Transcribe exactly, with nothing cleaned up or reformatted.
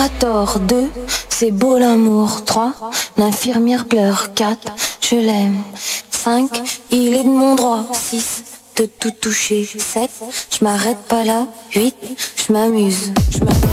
a tort. Deux, c'est beau l'amour. Trois, l'infirmière pleure. Quatre, je l'aime. Cinq, il est de mon droit. Six, de tout toucher. Sept, je m'arrête pas là. Huit, je m'amuse. Je m'amuse.